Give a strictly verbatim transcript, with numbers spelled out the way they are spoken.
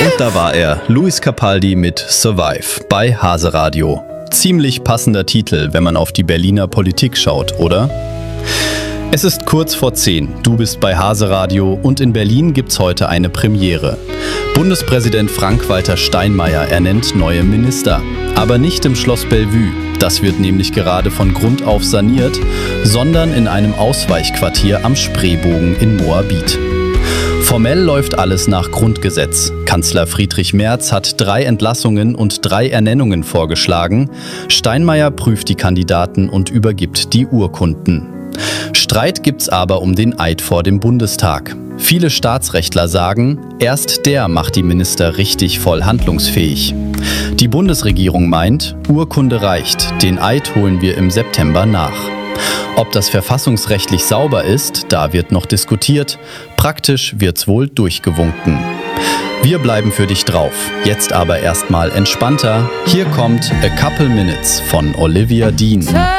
Und da war er, Lewis Capaldi mit Survive bei Hase Radio. Ziemlich passender Titel, wenn man auf die Berliner Politik schaut, oder? Es ist kurz vor zehn, du bist bei Hase Radio und in Berlin gibt's heute eine Premiere. Bundespräsident Frank-Walter Steinmeier ernennt neue Minister. Aber nicht im Schloss Bellevue, das wird nämlich gerade von Grund auf saniert, sondern in einem Ausweichquartier am Spreebogen in Moabit. Formell läuft alles nach Grundgesetz. Kanzler Friedrich Merz hat drei Entlassungen und drei Ernennungen vorgeschlagen. Steinmeier prüft die Kandidaten und übergibt die Urkunden. Streit gibt's aber um den Eid vor dem Bundestag. Viele Staatsrechtler sagen, erst der macht die Minister richtig voll handlungsfähig. Die Bundesregierung meint, Urkunde reicht, den Eid holen wir im September nach. Ob das verfassungsrechtlich sauber ist, da wird noch diskutiert. Praktisch wird's wohl durchgewunken. Wir bleiben für dich drauf. Jetzt aber erstmal entspannter. Hier kommt A Couple Minutes von Olivia Dean.